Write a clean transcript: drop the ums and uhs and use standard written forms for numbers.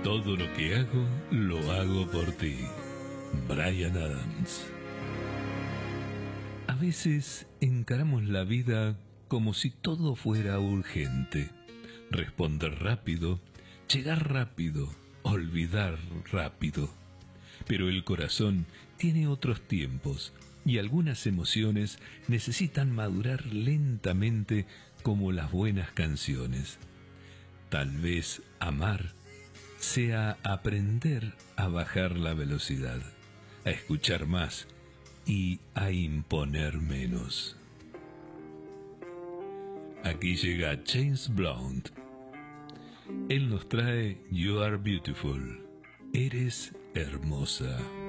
Todo lo que hago, lo hago por ti. Bryan Adams. A veces encaramos la vida como si todo fuera urgente. Responder rápido, llegar rápido, olvidar rápido. Pero el corazón tiene otros tiempos y algunas emociones necesitan madurar lentamente como las buenas canciones. Tal vez amar sea aprender a bajar la velocidad, a escuchar más y a imponer menos. Aquí llega James Blunt. Él nos trae You Are Beautiful. Eres hermosa.